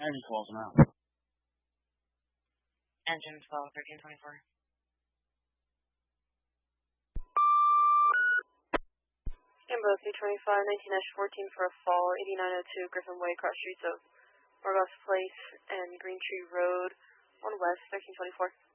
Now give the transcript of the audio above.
Engine 12's an out. Engine 12, 1324. Ambo 325, 19-14 for a fall, 8902 Griffin Way, cross streets of Morgoth Place and Green Tree Road, on west, 1324.